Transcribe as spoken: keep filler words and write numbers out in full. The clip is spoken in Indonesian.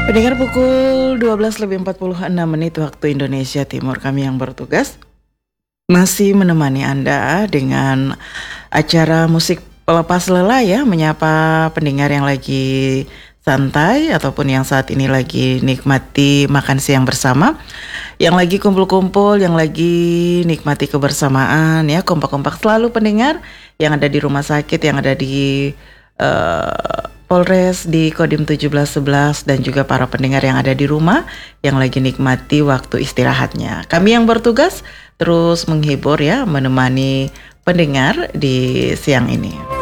Pendengar, pukul dua belas lebih empat puluh enam menit waktu Indonesia Timur, kami yang bertugas masih menemani Anda dengan acara musik pelepas lelah ya, menyapa pendengar yang lagi santai ataupun yang saat ini lagi nikmati makan siang bersama, yang lagi kumpul-kumpul, yang lagi nikmati kebersamaan ya, kompak-kompak selalu pendengar yang ada di rumah sakit, yang ada di uh, Polres di Kodim tujuh belas sebelas, dan juga para pendengar yang ada di rumah yang lagi nikmati waktu istirahatnya. Kami yang bertugas terus menghibur ya, menemani pendengar di siang ini.